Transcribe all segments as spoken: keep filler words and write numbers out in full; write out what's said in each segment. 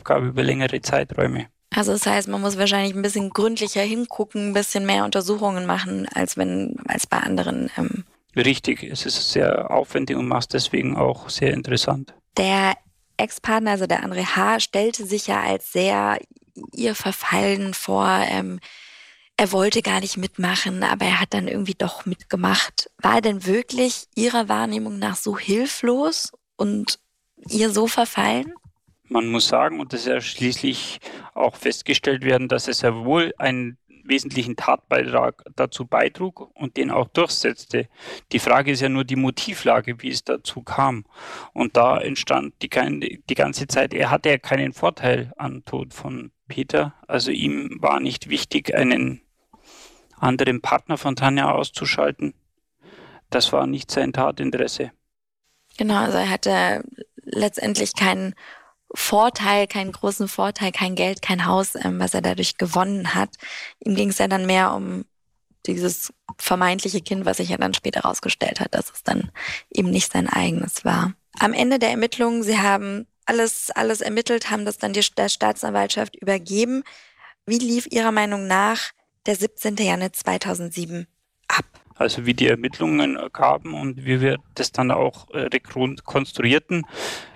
Beweisabgabe über längere Zeiträume. Also das heißt, man muss wahrscheinlich ein bisschen gründlicher hingucken, ein bisschen mehr Untersuchungen machen, als wenn als bei anderen. Ähm. Richtig, es ist sehr aufwendig und macht deswegen auch sehr interessant. Der Ex-Partner, also der André H., stellte sich ja als sehr ihr verfallen vor. Ähm, er wollte gar nicht mitmachen, aber er hat dann irgendwie doch mitgemacht. War er denn wirklich Ihrer Wahrnehmung nach so hilflos und ihr so verfallen? Man muss sagen, und das ist ja schließlich auch festgestellt werden, dass es ja wohl einen wesentlichen Tatbeitrag dazu beitrug und den auch durchsetzte. Die Frage ist ja nur die Motivlage, wie es dazu kam. Und da entstand die, die ganze Zeit, er hatte ja keinen Vorteil am Tod von Peter. Also ihm war nicht wichtig, einen anderen Partner von Tanja auszuschalten. Das war nicht sein Tatinteresse. Genau, also er hatte letztendlich keinen Vorteil, keinen großen Vorteil, kein Geld, kein Haus, ähm, was er dadurch gewonnen hat. Ihm ging es ja dann mehr um dieses vermeintliche Kind, was sich ja dann später herausgestellt hat, dass es dann eben nicht sein eigenes war. Am Ende der Ermittlungen, Sie haben alles, alles ermittelt, haben das dann die, der Staatsanwaltschaft übergeben. Wie lief Ihrer Meinung nach der siebzehnten Januar zweitausendsieben ab? Also wie die Ermittlungen gaben und wie wir das dann auch äh, rekonstruierten,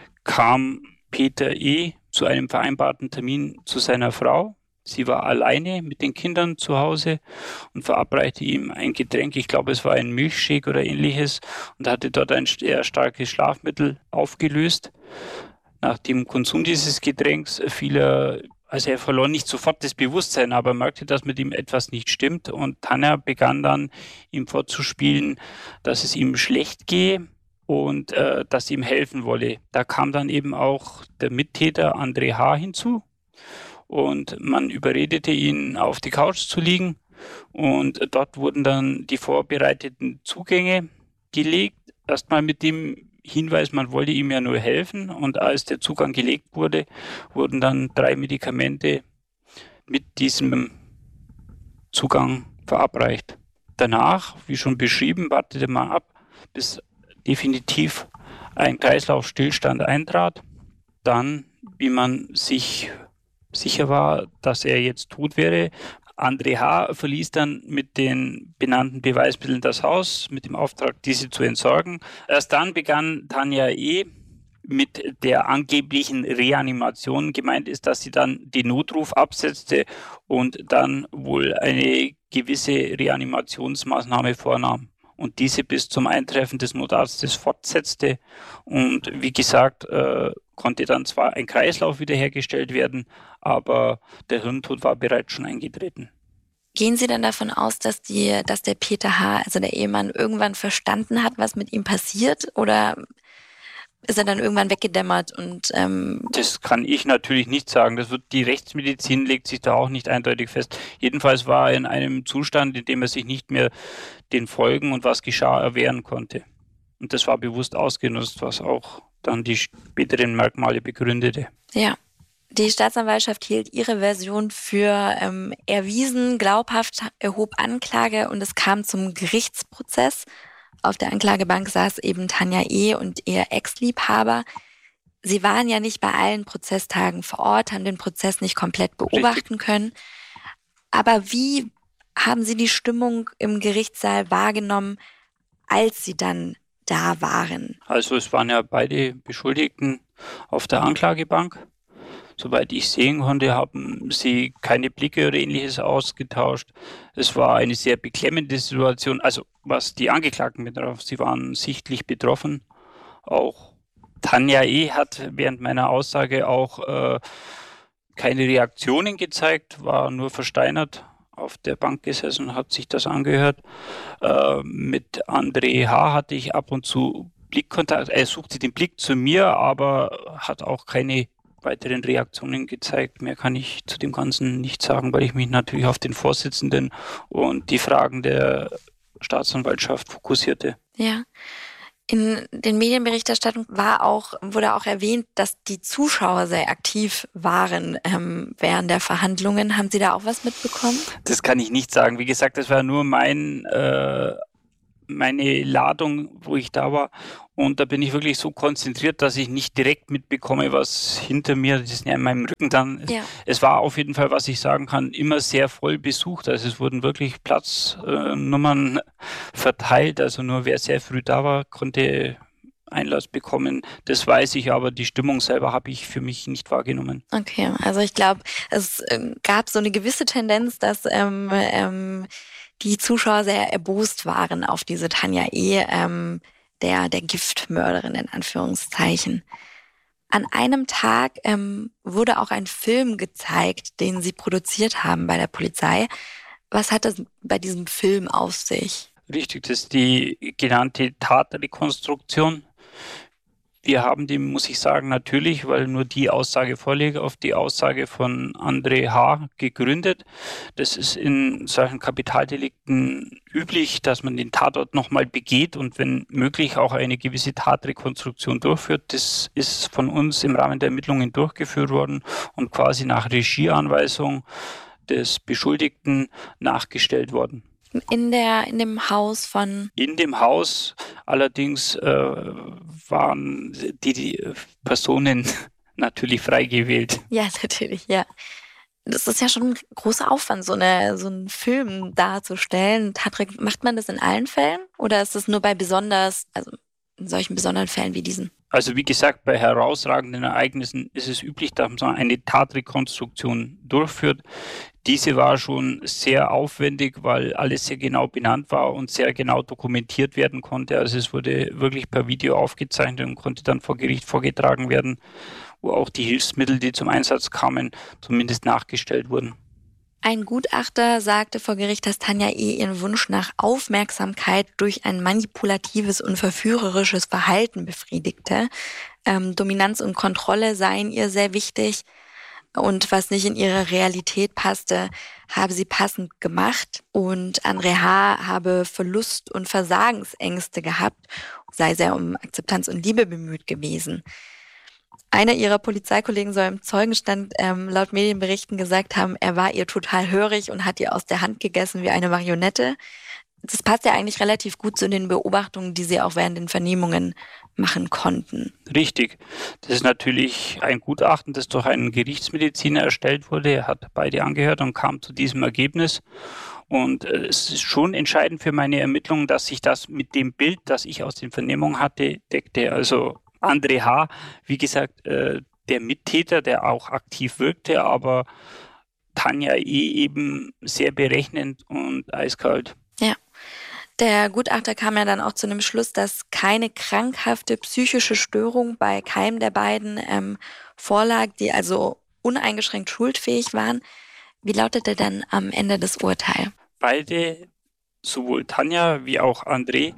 kam Peter E. zu einem vereinbarten Termin zu seiner Frau. Sie war alleine mit den Kindern zu Hause und verabreichte ihm ein Getränk, ich glaube es war ein Milchshake oder ähnliches, und hatte dort ein eher starkes Schlafmittel aufgelöst. Nach dem Konsum dieses Getränks fiel er, also er verlor nicht sofort das Bewusstsein, aber merkte, dass mit ihm etwas nicht stimmt, und Tanja begann dann ihm vorzuspielen, dass es ihm schlecht gehe und äh, dass sie ihm helfen wolle. Da kam dann eben auch der Mittäter André H. hinzu und man überredete ihn, auf die Couch zu liegen, und dort wurden dann die vorbereiteten Zugänge gelegt. Erstmal mit dem Hinweis, man wollte ihm ja nur helfen, und als der Zugang gelegt wurde, wurden dann drei Medikamente mit diesem Zugang verabreicht. Danach, wie schon beschrieben, wartete man ab, bis definitiv ein Kreislaufstillstand eintrat. Dann, wie man sich sicher war, dass er jetzt tot wäre, André H. verließ dann mit den benannten Beweismitteln das Haus, mit dem Auftrag, diese zu entsorgen. Erst dann begann Tanja E. mit der angeblichen Reanimation. Gemeint ist, dass sie dann den Notruf absetzte und dann wohl eine gewisse Reanimationsmaßnahme vornahm und diese bis zum Eintreffen des Notarztes fortsetzte. Und wie gesagt, äh, konnte dann zwar ein Kreislauf wiederhergestellt werden, aber der Hirntod war bereits schon eingetreten. Gehen Sie dann davon aus, dass, die, dass der Peter H., also der Ehemann, irgendwann verstanden hat, was mit ihm passiert? Oder ist er dann irgendwann weggedämmert? Und ähm das kann ich natürlich nicht sagen. Das wird, die Rechtsmedizin legt sich da auch nicht eindeutig fest. Jedenfalls war er in einem Zustand, in dem er sich nicht mehr den Folgen und was geschah erwehren konnte. Und das war bewusst ausgenutzt, was auch dann die späteren Merkmale begründete. Ja. Die Staatsanwaltschaft hielt ihre Version für ähm, erwiesen, glaubhaft, erhob Anklage und es kam zum Gerichtsprozess. Auf der Anklagebank saß eben Tanja E. und ihr Ex-Liebhaber. Sie waren ja nicht bei allen Prozesstagen vor Ort, haben den Prozess nicht komplett beobachten Richtig. können. Aber wie haben Sie die Stimmung im Gerichtssaal wahrgenommen, als Sie dann da waren? Also es waren ja beide Beschuldigten auf der Anklagebank. Soweit ich sehen konnte, haben sie keine Blicke oder ähnliches ausgetauscht. Es war eine sehr beklemmende Situation, also was die Angeklagten betraf. Sie waren sichtlich betroffen. Auch Tanja E. hat während meiner Aussage auch äh, keine Reaktionen gezeigt, war nur versteinert auf der Bank gesessen und hat sich das angehört. Äh, mit André H. hatte ich ab und zu Blickkontakt. Er suchte den Blick zu mir, aber hat auch keine weiteren Reaktionen gezeigt. Mehr kann ich zu dem Ganzen nicht sagen, weil ich mich natürlich auf den Vorsitzenden und die Fragen der Staatsanwaltschaft fokussierte. Ja. In den Medienberichterstattungen war auch, wurde auch erwähnt, dass die Zuschauer sehr aktiv waren ähm, während der Verhandlungen. Haben Sie da auch was mitbekommen? Das kann ich nicht sagen. Wie gesagt, das war nur mein äh, meine Ladung, wo ich da war. Und da bin ich wirklich so konzentriert, dass ich nicht direkt mitbekomme, was hinter mir, das ist ja in meinem Rücken dann. Ja. Es war auf jeden Fall, was ich sagen kann, immer sehr voll besucht. Also es wurden wirklich Platznummern äh, verteilt. Also nur wer sehr früh da war, konnte Einlass bekommen. Das weiß ich, aber die Stimmung selber habe ich für mich nicht wahrgenommen. Okay, also ich glaube, es äh, gab so eine gewisse Tendenz, dass ähm, ähm, die Zuschauer sehr erbost waren auf diese Tanja E., ähm, der, der Giftmörderin in Anführungszeichen. An einem Tag ähm, wurde auch ein Film gezeigt, den sie produziert haben bei der Polizei. Was hat das bei diesem Film auf sich? Richtig, das ist die genannte Tatrekonstruktion. Wir haben die, muss ich sagen, natürlich, weil nur die Aussage vorliegt, auf die Aussage von André H. gegründet. Das ist in solchen Kapitaldelikten üblich, dass man den Tatort nochmal begeht und wenn möglich auch eine gewisse Tatrekonstruktion durchführt. Das ist von uns im Rahmen der Ermittlungen durchgeführt worden und quasi nach Regieanweisung des Beschuldigten nachgestellt worden. In der, in dem Haus von... In dem Haus allerdings äh, waren die, die Personen natürlich frei gewählt. Ja, natürlich, ja. Das ist ja schon ein großer Aufwand, so, eine, so einen Film darzustellen. Tatrik, macht man das in allen Fällen? Oder ist das nur bei besonders, also in solchen besonderen Fällen wie diesen? Also wie gesagt, bei herausragenden Ereignissen ist es üblich, dass man eine Tatrekonstruktion durchführt. Diese war schon sehr aufwendig, weil alles sehr genau benannt war und sehr genau dokumentiert werden konnte. Also es wurde wirklich per Video aufgezeichnet und konnte dann vor Gericht vorgetragen werden, wo auch die Hilfsmittel, die zum Einsatz kamen, zumindest nachgestellt wurden. Ein Gutachter sagte vor Gericht, dass Tanja E. ihren Wunsch nach Aufmerksamkeit durch ein manipulatives und verführerisches Verhalten befriedigte. Ähm, Dominanz und Kontrolle seien ihr sehr wichtig. Und was nicht in ihre Realität passte, habe sie passend gemacht. Und André H. habe Verlust- und Versagensängste gehabt, sei sehr um Akzeptanz und Liebe bemüht gewesen. Einer ihrer Polizeikollegen soll im Zeugenstand ähm, laut Medienberichten gesagt haben, er war ihr total hörig und hat ihr aus der Hand gegessen wie eine Marionette. Das passt ja eigentlich relativ gut zu den Beobachtungen, die sie auch während den Vernehmungen machen konnten. Richtig. Das ist natürlich ein Gutachten, das durch einen Gerichtsmediziner erstellt wurde. Er hat beide angehört und kam zu diesem Ergebnis. Und äh, es ist schon entscheidend für meine Ermittlungen, dass sich das mit dem Bild, das ich aus den Vernehmungen hatte, deckte. Also André H., wie gesagt, äh, der Mittäter, der auch aktiv wirkte, aber Tanja E. eben sehr berechnend und eiskalt. Ja. Der Gutachter kam ja dann auch zu dem Schluss, dass keine krankhafte psychische Störung bei keinem der beiden ähm, vorlag, die also uneingeschränkt schuldfähig waren. Wie lautete dann am Ende das Urteil? Beide, sowohl Tanja wie auch André,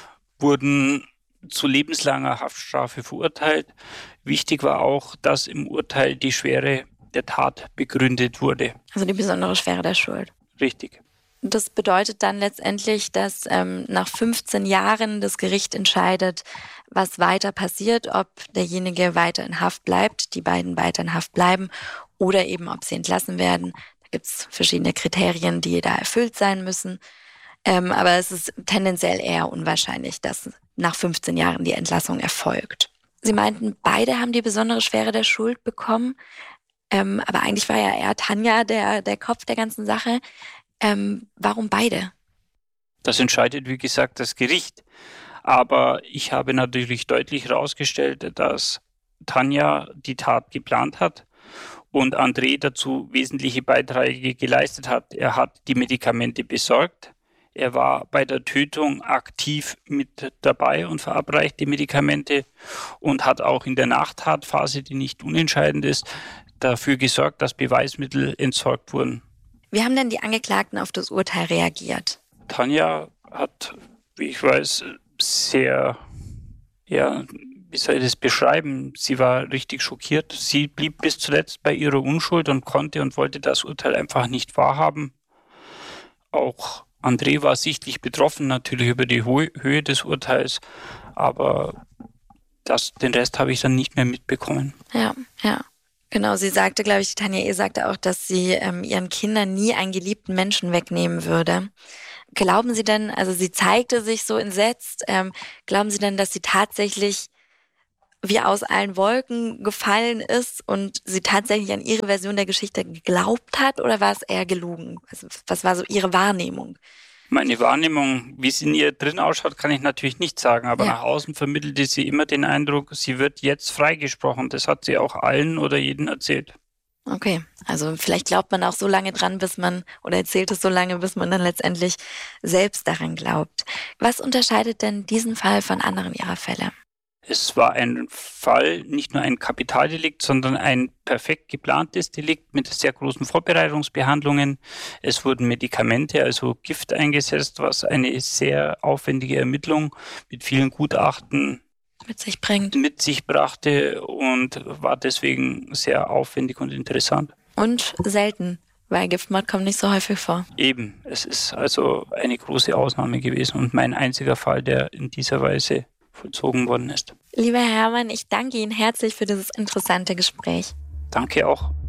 wurden zu lebenslanger Haftstrafe verurteilt. Wichtig war auch, dass im Urteil die Schwere der Tat begründet wurde. Also die besondere Schwere der Schuld. Richtig. Das bedeutet dann letztendlich, dass ähm, nach fünfzehn Jahren das Gericht entscheidet, was weiter passiert, ob derjenige weiter in Haft bleibt, die beiden weiter in Haft bleiben oder eben, ob sie entlassen werden. Da gibt es verschiedene Kriterien, die da erfüllt sein müssen. Ähm, aber es ist tendenziell eher unwahrscheinlich, dass nach fünfzehn Jahren die Entlassung erfolgt. Sie meinten, beide haben die besondere Schwere der Schuld bekommen. Ähm, aber eigentlich war ja eher Tanja der, der Kopf der ganzen Sache. Ähm, warum beide? Das entscheidet, wie gesagt, das Gericht. Aber ich habe natürlich deutlich herausgestellt, dass Tanja die Tat geplant hat und André dazu wesentliche Beiträge geleistet hat. Er hat die Medikamente besorgt. Er war bei der Tötung aktiv mit dabei und verabreicht die Medikamente und hat auch in der Nachtatphase, die nicht unentscheidend ist, dafür gesorgt, dass Beweismittel entsorgt wurden. Wie haben denn die Angeklagten auf das Urteil reagiert? Tanja hat, wie ich weiß, sehr, ja, wie soll ich das beschreiben? Sie war richtig schockiert. Sie blieb bis zuletzt bei ihrer Unschuld und konnte und wollte das Urteil einfach nicht wahrhaben. Auch André war sichtlich betroffen, natürlich über die Ho- Höhe des Urteils, aber das, den Rest habe ich dann nicht mehr mitbekommen. Ja, ja. Genau, sie sagte, glaube ich, Tanja E. sagte auch, dass sie ähm, ihren Kindern nie einen geliebten Menschen wegnehmen würde. Glauben Sie denn, also sie zeigte sich so entsetzt, ähm, glauben Sie denn, dass sie tatsächlich wie aus allen Wolken gefallen ist und sie tatsächlich an ihre Version der Geschichte geglaubt hat, oder war es eher gelogen? Also, was war so Ihre Wahrnehmung? Meine Wahrnehmung, wie es in ihr drin ausschaut, kann ich natürlich nicht sagen, aber Ja. nach außen vermittelte sie immer den Eindruck, sie wird jetzt freigesprochen. Das hat sie auch allen oder jedem erzählt. Okay, also vielleicht glaubt man auch so lange dran, bis man, oder erzählt es so lange, bis man dann letztendlich selbst daran glaubt. Was unterscheidet denn diesen Fall von anderen Ihrer Fälle? Es war ein Fall, nicht nur ein Kapitaldelikt, sondern ein perfekt geplantes Delikt mit sehr großen Vorbereitungsbehandlungen. Es wurden Medikamente, also Gift eingesetzt, was eine sehr aufwendige Ermittlung mit vielen Gutachten Mit sich bringt. mit sich brachte und war deswegen sehr aufwendig und interessant. Und selten, weil Giftmord kommt nicht so häufig vor. Eben, es ist also eine große Ausnahme gewesen und mein einziger Fall, der in dieser Weise vollzogen worden ist. Lieber Herr Herrmann, ich danke Ihnen herzlich für dieses interessante Gespräch. Danke auch.